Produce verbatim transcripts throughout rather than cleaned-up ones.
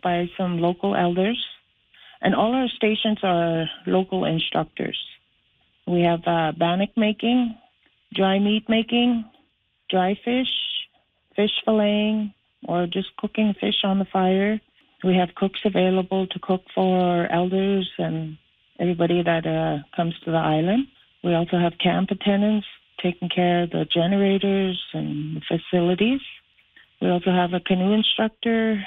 by some local elders. And all our stations are local instructors. We have uh, bannock making, dry meat making, dry fish, fish filleting, or just cooking fish on the fire. We have cooks available to cook for elders and everybody that uh, comes to the island. We also have camp attendants taking care of the generators and the facilities. We also have a canoe instructor.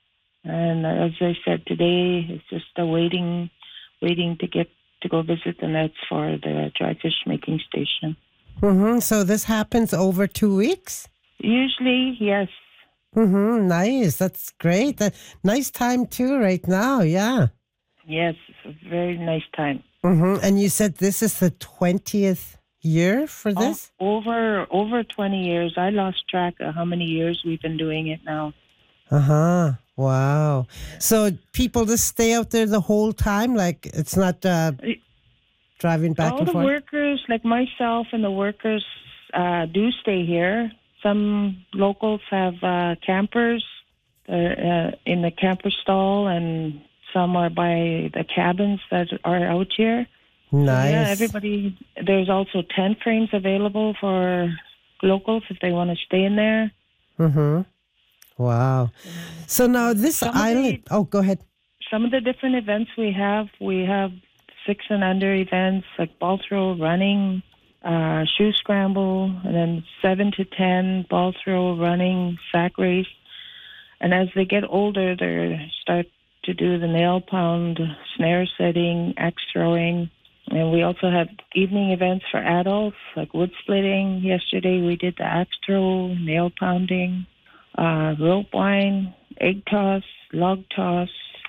And as I said, today it's just a waiting, waiting to get to go visit the nets for the dry fish making station. Mm-hmm. So this happens over two weeks? Usually, yes. Mm-hmm. Nice. That's great. Uh, nice time too right now. Yeah. Yes, it's a very nice time. Mm-hmm. And you said this is the twentieth year for this? Oh, over over twenty years. I lost track of how many years we've been doing it now. Uh-huh. Wow. So people just stay out there the whole time? Like it's not uh, driving back All and the forth? workers, like myself and the workers, uh, do stay here. Some locals have uh, campers uh, uh, in the camper stall, and some are by the cabins that are out here. Nice. So, yeah, everybody. There's also tent frames available for locals if they want to stay in there. Mm-hmm. Wow. So now this Some island... the, oh, go ahead. Some of the different events we have, we have six and under events like ball throw, running, uh, shoe scramble, and then seven to ten ball throw, running, sack race. And as they get older, they start to do the nail pound, snare setting, axe throwing. And we also have evening events for adults like wood splitting. Yesterday we did the axe throw, nail pounding, uh, rope wine, egg toss, log toss.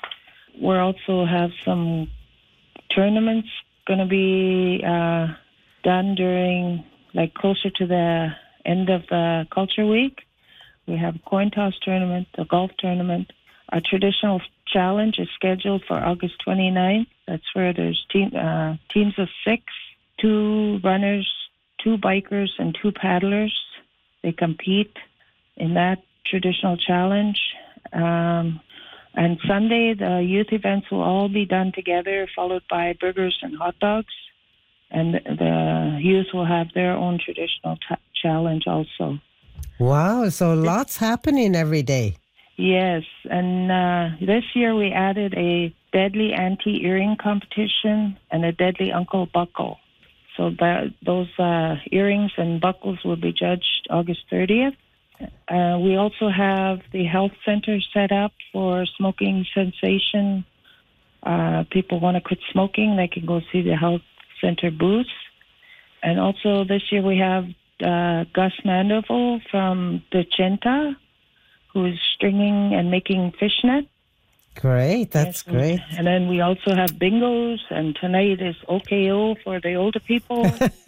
We also have some tournaments going to be uh, done during, like, closer to the end of the Culture Week. We have a coin toss tournament, a golf tournament. Our traditional challenge is scheduled for August twenty-ninth. That's where there's team, uh, teams of six, two runners, two bikers, and two paddlers. They compete in that traditional challenge. Um, and Sunday, the youth events will all be done together, followed by burgers and hot dogs. And the youth will have their own traditional t- challenge also. Wow, so lots happening every day. Yes, and uh, this year we added a deadly anti-earring competition and a deadly Uncle Buckle. So that those uh, earrings and buckles will be judged August thirtieth. Uh, we also have the health center set up for smoking cessation. Uh, people want to quit smoking, they can go see the health center booth. And also this year we have uh, Gus Mandeville from the Chenta, who's stringing and making fishnet. Great, that's yes, great. And then we also have bingos, and tonight is O K O for the older people.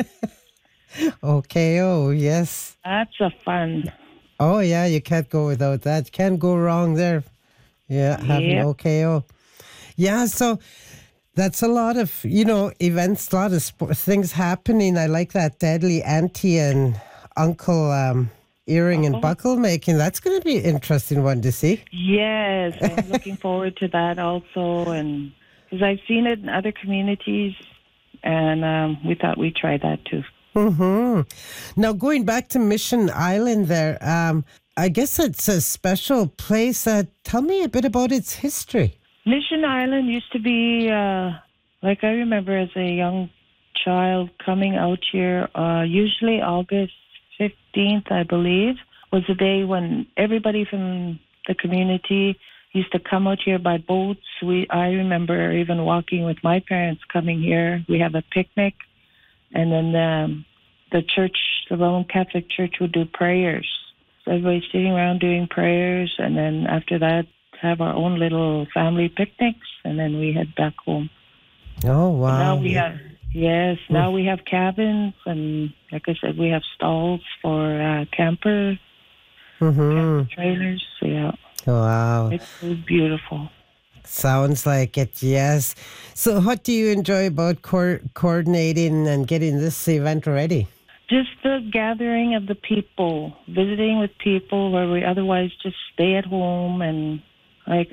O K O, yes. That's a fun. Oh, yeah, you can't go without that. Can't go wrong there. Yeah, having Yep. O K O. Yeah, so that's a lot of, you know, events, a lot of sp- things happening. I like that deadly auntie and uncle um, earring and Oh. buckle making. That's going to be an interesting one to see. Yes, I'm looking forward to that also, and because I've seen it in other communities, and um, we thought we'd try that too. Mm-hmm. Now, going back to Mission Island there, um, I guess it's a special place. Uh, tell me a bit about its history. Mission Island used to be, uh, like I remember as a young child coming out here, uh, usually August fifteenth, I believe, was the day when everybody from the community used to come out here by boats. We, I remember even walking with my parents coming here. We have a picnic, and then the, the church, the Roman Catholic Church, would do prayers. So everybody's sitting around doing prayers, and then after that, have our own little family picnics, and then we head back home. Oh, wow. Now we have, yes, now we have cabins, and like I said, we have stalls for uh, camper, Mm-hmm. camper trailers. So, yeah, Wow. it's so beautiful. Sounds like it, yes. So what do you enjoy about co- coordinating and getting this event ready? Just the gathering of the people, visiting with people where we otherwise just stay at home, and like